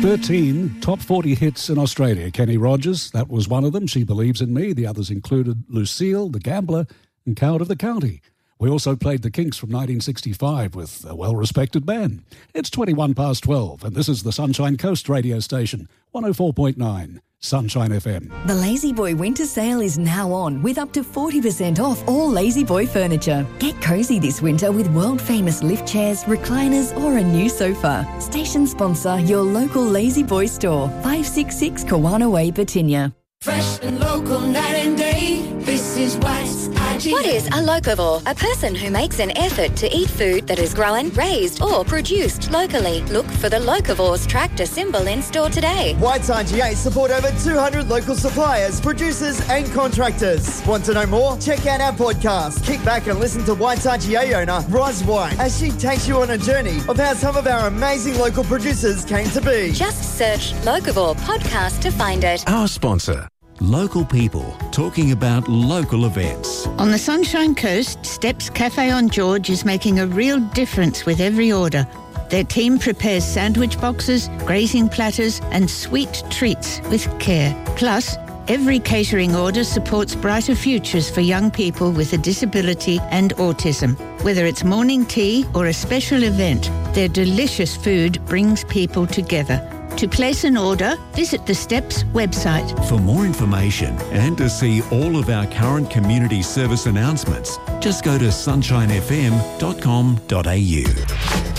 13 top 40 hits in Australia. Kenny Rogers, that was one of them. She Believes in Me. The others included Lucille, The Gambler, and Coward of the County. We also played the Kinks from 1965 with a well-respected band. It's 21 past 12, and this is the Sunshine Coast radio station, 104.9 Sunshine FM. The Lazy Boy Winter Sale is now on with up to 40% off all Lazy Boy furniture. Get cosy this winter with world-famous lift chairs, recliners or a new sofa. Station sponsor, your local Lazy Boy store, 566 Kawana Way, Batinia. Fresh and local night and day, this is White's IG. What is a locavore? A person who makes an effort to eat food that is grown, raised or produced locally. Look for the Locavores tractor symbol in store today. White's IGA support over 200 local suppliers, producers and contractors. Want to know more? Check out our podcast. Kick back and listen to White's IGA owner, Roz White, as she takes you on a journey of how some of our amazing local producers came to be. Just search Locavore podcast to find it. Our sponsor. Local people talking about local events. On the Sunshine Coast, Steps Cafe on George is making a real difference with every order. Their team prepares sandwich boxes, grazing platters and sweet treats with care. Plus, every catering order supports brighter futures for young people with a disability and autism. Whether it's morning tea or a special event, their delicious food brings people together. To place an order, visit the Steps website. For more information and to see all of our current community service announcements, just go to sunshinefm.com.au.